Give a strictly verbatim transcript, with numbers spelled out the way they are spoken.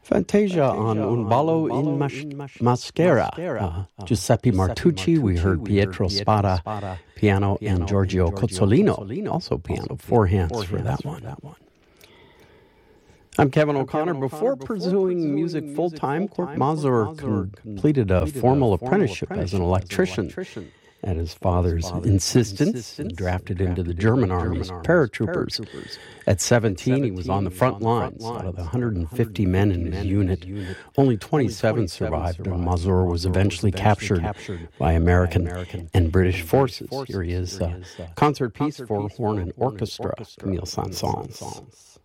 Fantasia on Un ballo in mas- maschera. Uh, Giuseppe Martucci, we heard Pietro Spada, piano, and Giorgio Cozzolino, also piano, four hands for that one. I'm Kevin O'Connor. Before pursuing music full-time, Kurt Mazur completed a formal apprenticeship as an electrician at his father's insistence and drafted into the German Army's paratroopers. At seventeen, he was on the front lines. Out of the one hundred fifty men in his unit, only twenty-seven survived, and Mazur was eventually captured by American and British forces. Here he is, a concert piece for horn and orchestra, Camille Saint-Saëns.